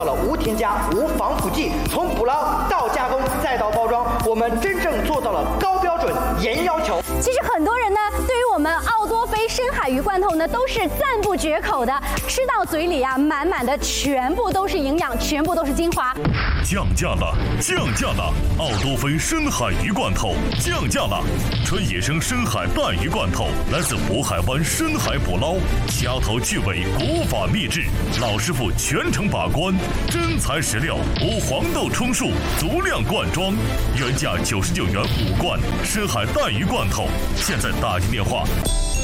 了无添加、无防腐剂，从捕捞到加工再到包装，我们真正做到了高标准、严要求。 其实很多人呢，对于我们奥多菲深海鱼罐头呢，都是赞不绝口的，吃到嘴里啊，满满的全部都是营养，全部都是精华。 降价了，降价了！奥多菲深海鱼罐头降价了，纯野生深海带鱼罐头，来自渤海湾深海捕捞，掐头去尾，古法秘制，老师傅全程把关，真材实料，无黄豆充数，足量灌装，原价99元5罐深海带鱼罐头，现在打进电话。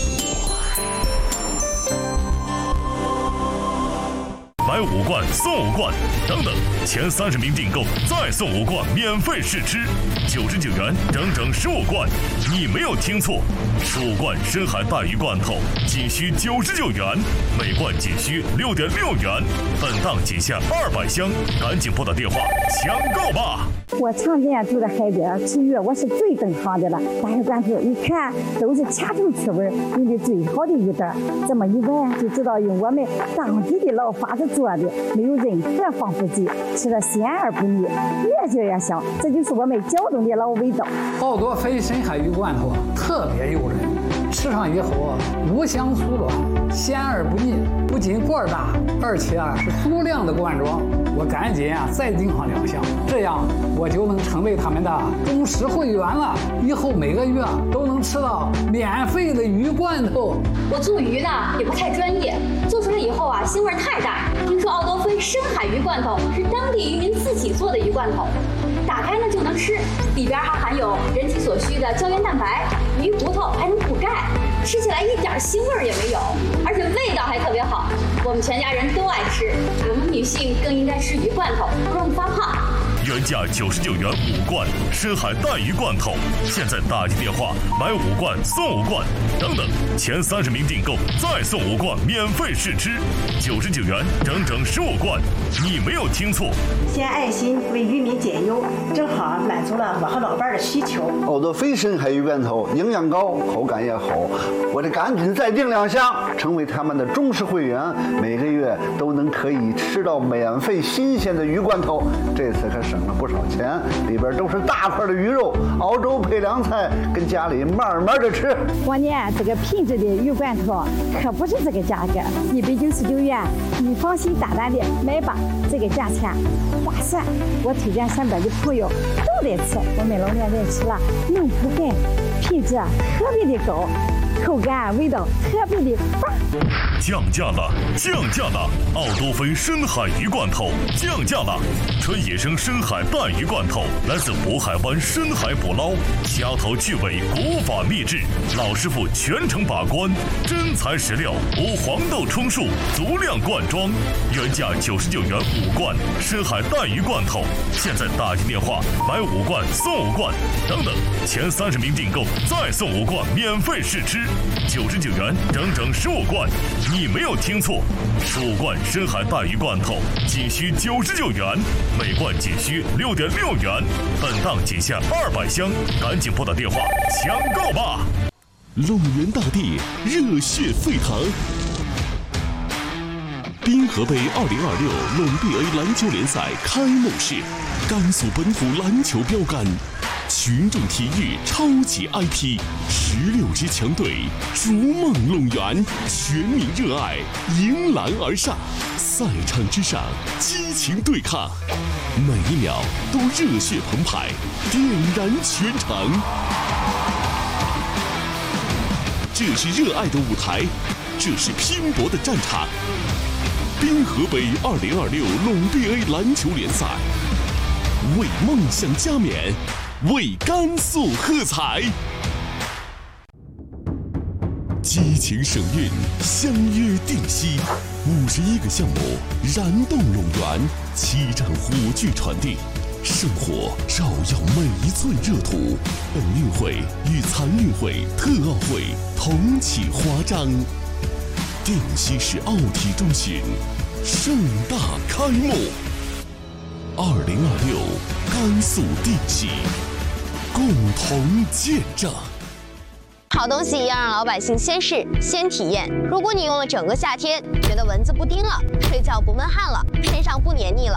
买5罐送5罐，等等，前30名订购再送5罐免费试吃，99元整整15罐，你没有听错，15罐深海带鱼罐头仅需99元，每罐仅需6.6元，本档仅限200箱，赶紧拨打电话抢购吧！ 我常年住在海边吃鱼，我是最懂行的了。大鱼罐头一看都是掐头去尾，用的最好的鱼蛋，这么一闻就知道用我们当地的老法子做的，没有任何防腐剂，吃了鲜而不腻，越嚼越香，这就是我们胶东的老味道。 奥多菲深海鱼罐头特别诱人，吃上以后无香酥软，鲜而不腻，不仅罐大，而且是足量的灌装。我赶紧再订上2箱，这样我就能成为他们的忠实会员了。以后每个月都能吃到免费的鱼罐头。 我做鱼的也不太专业，做出来以后腥味太大。听说奥多菲深海鱼罐头是当地渔民自己做的鱼罐头，打开呢就能吃，里边还含有人体所需的胶原蛋白，鱼骨头还能补钙，吃起来一点腥味也没有，而且味道还特别好。我们全家人都爱吃，我们女性更应该吃鱼罐头，不容易发胖。 原价99元5罐深海带鱼罐头，现在打进电话买5罐送5罐，等等，前30名订购再送5罐免费试吃，99元整整15罐，你没有听错。 献爱心为渔民解忧，正好满足了我和老伴的需求。 奥多菲深海鱼罐头营养高，口感也好，我得赶紧再订2箱，成为他们的忠实会员，每个月都能可以吃到免费新鲜的鱼罐头。这次可省了不少钱，里边都是大块的鱼肉，熬粥配凉菜，跟家里慢慢的吃。 我呢，这个品质的鱼罐头可不是这个价格，199元，你放心大胆的买吧，这个价钱划算。我推荐身边的朋友都得吃，我们老年人吃了能补钙，品质特别的高，口感味道特别的棒。 降价了，降价了！奥多菲深海鱼罐头降价了，纯野生深海带鱼罐头，来自渤海湾深海捕捞，掐头去尾，古法秘制，老师傅全程把关，真材实料，无黄豆充数，足量灌装，原价99元5罐深海带鱼罐头，现在打进电话买5罐送5罐，等等，前30名订购再送5罐免费试吃，99元整整15罐，你没有听错，15罐深海带鱼罐头仅需99元，每罐仅需6.6元，本档仅限200箱，赶紧拨打电话抢购吧！ 龙源大地热血沸腾，滨河杯2026龙 BA 篮球联赛开幕式，甘肃本土篮球标杆，群众体育超级 IP，16支强队逐梦龙源，全民热爱迎篮而上，赛场之上激情对抗，每一秒都热血澎湃，点燃全场。这是热爱的舞台，这是拼搏的战场。滨河杯2026龙 BA 篮球联赛，为梦想加冕，为甘肃喝彩。激情省运，相约定西，51个项目燃动龙源，7站火炬传递，圣火照耀每一寸热土。本运会与残运会、特奥会同启华章，定西市奥体中心盛大开幕。2026甘肃定西，共同见证。 好东西要让老百姓先试先体验。如果你用了整个夏天，觉得蚊子不叮了，睡觉不闷汗了，身上不黏腻了，